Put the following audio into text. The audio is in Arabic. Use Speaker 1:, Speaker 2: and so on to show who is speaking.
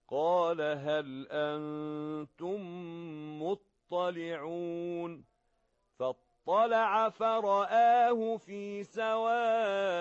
Speaker 1: قال هل أنتم مطلعون فاطلع فرآه في سواء